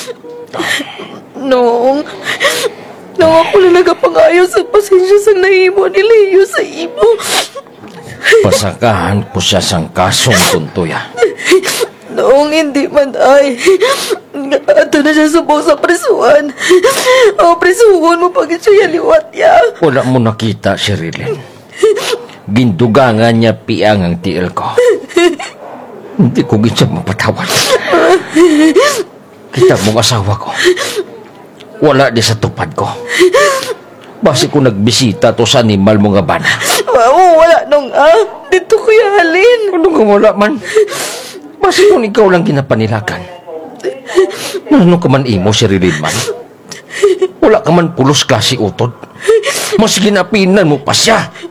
Noong ako na nagapangayo sa pasensya sa nahimo ni Leo sa imo. Pasakahan ko siya sang kasong tuntoya. Noong hindi man ay, ato na siya subong sa presuhan. O presuhon mo pag siya liwat ya. Wala mo nakita, Sherilyn. Gindugangan niya piang ang tiil ko. Hindi ko ginsa mapatawad. Kita mong asawa ko. Wala di sa tupad ko. Basi ko nagbisita to sa animal mo nga bana. Wala nung dito kuya halin. Ano nga wala man? Basi kung ikaw lang ginapanilagan. Ano ka man imo, Sherilyn man? Wala ka man pulos kasi utod. Mas ginapinan mo pa siya.